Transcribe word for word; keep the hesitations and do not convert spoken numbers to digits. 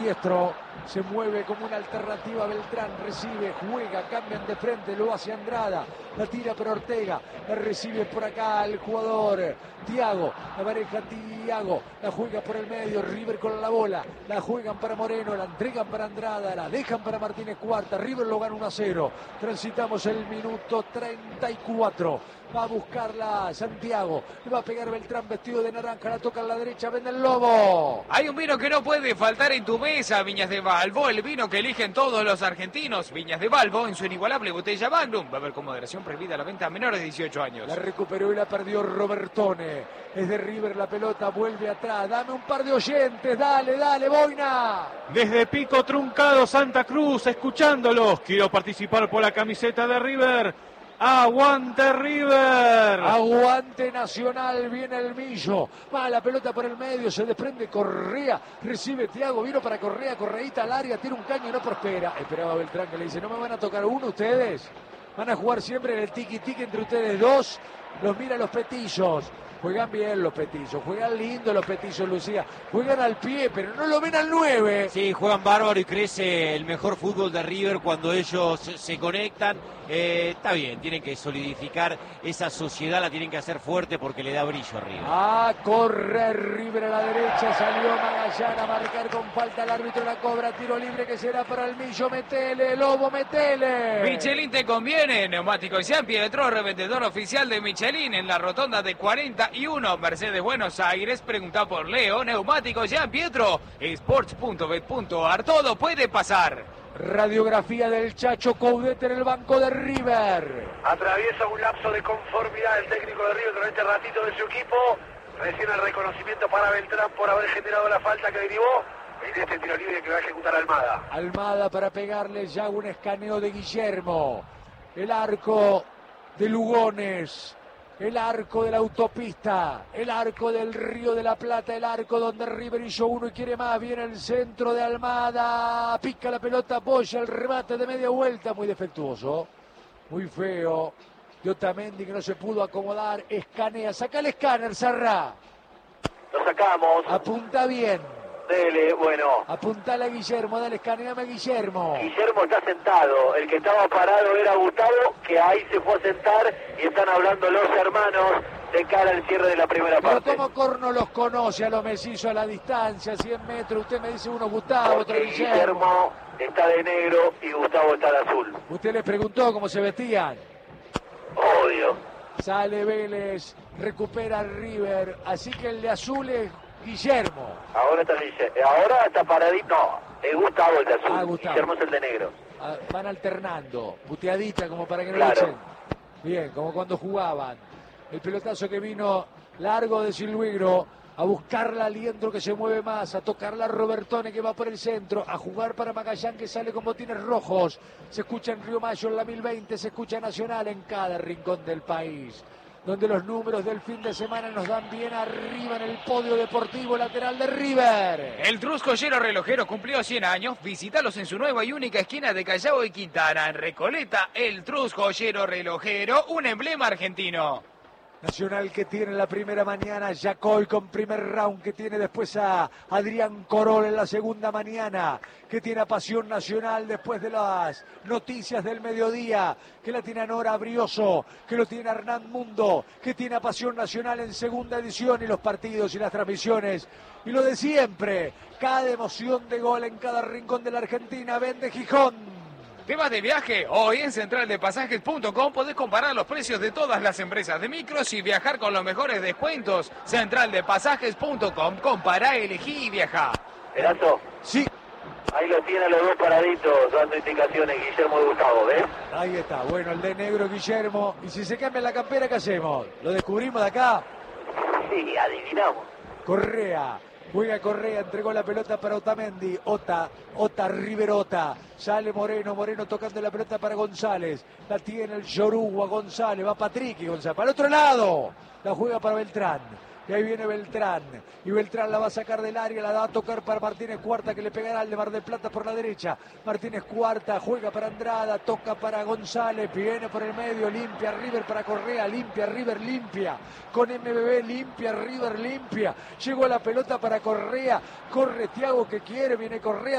Diestro se mueve como una alternativa. Beltrán recibe, juega, cambian de frente, lo hace Andrada, la tira para Ortega, la recibe por acá el jugador Thiago, la pareja Thiago, la juega por el medio, River con la bola, la juegan para Moreno, la entregan para Andrada, la dejan para Martínez Cuarta, River lo gana uno a cero, transitamos el minuto treinta y cuatro, va a buscarla Santiago, le va a pegar Beltrán vestido de naranja, la toca a la derecha, vende el Lobo. Hay un vino que no puede faltar en tu mesa, Viñas de Balbo, el vino que eligen todos los argentinos. Viñas de Balbo en su inigualable botella Magnum. Va a haber con moderación prohibida la venta a menores de dieciocho años. La recuperó y la perdió Robertone. Es de River la pelota, vuelve atrás. Dame un par de oyentes, dale, dale, Boina. Desde Pico Truncado, Santa Cruz, escuchándolos. Quiero participar por la camiseta de River. ¡Aguante River! Aguante Nacional, viene el Millo, va la pelota por el medio, se desprende Correa, recibe Thiago, vino para Correa, Correíta al área, tira un caño y no prospera. Esperaba Beltrán que le dice, ¿no me van a tocar uno ustedes? Van a jugar siempre en el tiki-tiki entre ustedes dos. Los mira los petizos. Juegan bien los petizos, juegan lindo los petizos, Lucía. Juegan al pie, pero no lo ven al nueve. Sí, juegan bárbaro y crece el mejor fútbol de River cuando ellos se, se conectan. Eh, está bien, tienen que solidificar esa sociedad, la tienen que hacer fuerte porque le da brillo a River. A correr River a la derecha, salió Magallán a marcar con falta, el árbitro la cobra, tiro libre que será para el Millo, metele, Lobo, metele. Michelin te conviene, Neumáticos San Pietro, revendedor oficial de Michelin en la rotonda de cuarenta y uno, Mercedes Buenos Aires, pregunta por Leo, Neumáticos San Pietro, sports punto bet punto ar, todo puede pasar. Radiografía del Chacho Coudet en el banco de River. Atraviesa un lapso de conformidad el técnico de River con este ratito de su equipo. Recién el reconocimiento para Beltrán por haber generado la falta que derivó en este tiro libre que va a ejecutar Almada. Almada para pegarle ya un escaneo de Guillermo. El arco de Lugones. El arco de la autopista, el arco del Río de la Plata, el arco donde River hizo uno y quiere más. Viene el centro de Almada, pica la pelota, apoya el remate de media vuelta, muy defectuoso, muy feo. De Otamendi que no se pudo acomodar, escanea, saca el escáner, Sarra. Lo sacamos. Apunta bien. Dele, bueno. Apuntale a Guillermo, dale, escaneame a Guillermo. Guillermo está sentado, el que estaba parado era Gustavo, que ahí se fue a sentar y están hablando los hermanos de cara al cierre de la primera Pero parte. como Corno los conoce a los mellizos a la distancia, cien metros, usted me dice uno Gustavo, Porque otro Guillermo. Guillermo está de negro y Gustavo está de azul. Usted le preguntó cómo se vestían. Obvio. Sale Vélez, recupera River, así que el de azul es Guillermo. Ahora está Guillermo. Ahora está paradito. No, es Gustavo el de azul. Ah, Gustavo. Guillermo es el de negro. Ah, van alternando, puteadita como para que no Claro. lo echen. Bien, como cuando jugaban. El pelotazo que vino largo de Silvigro, a buscarla a Liendro que se mueve más, a tocarla a Robertone que va por el centro, a jugar para Magallán que sale con botines rojos. Se escucha en Río Mayo en la mil veinte, se escucha Nacional en cada rincón del país, donde los números del fin de semana nos dan bien arriba en el podio deportivo lateral de River. El Trus Joyero Relojero cumplió cien años. Visítalos en su nueva y única esquina de Callao y Quintana, en Recoleta. El Trus Joyero Relojero, un emblema argentino. Nacional que tiene la primera mañana, Yacoy con primer round, que tiene después a Adrián Corol en la segunda mañana, que tiene a Pasión Nacional después de las noticias del mediodía, que la tiene a Nora Brioso, que lo tiene a Hernán Mundo, que tiene a Pasión Nacional en segunda edición y los partidos y las transmisiones. Y lo de siempre, cada emoción de gol en cada rincón de la Argentina, vende Gijón. ¿Te vas de viaje? Hoy en central de pasajes punto com podés comparar los precios de todas las empresas de micros y viajar con los mejores descuentos. central de pasajes punto com, compará, elegí y viajá. Erazo, Sí, ahí lo tiene a los dos paraditos dando indicaciones, Guillermo y Gustavo, ¿ves? ahí está, bueno, el de negro Guillermo. Y si se cambia la campera, ¿qué hacemos? ¿Lo descubrimos de acá? Sí, adivinamos. Correa, juega Correa, entregó la pelota para Otamendi, Ota, Ota, Riverota, sale Moreno, Moreno tocando la pelota para González, la tiene el Yoruba, González, va Patrick y González, para el otro lado, la juega para Beltrán, Y ahí viene Beltrán. Y Beltrán la va a sacar del área, la va a tocar para Martínez Cuarta, que le pegará al de Mar del Plata por la derecha. Martínez Cuarta juega para Andrada, toca para González, viene por el medio, limpia River para Correa, limpia River, limpia. Con M B B, limpia River, limpia. Llegó la pelota para Correa, corre Thiago que quiere, viene Correa.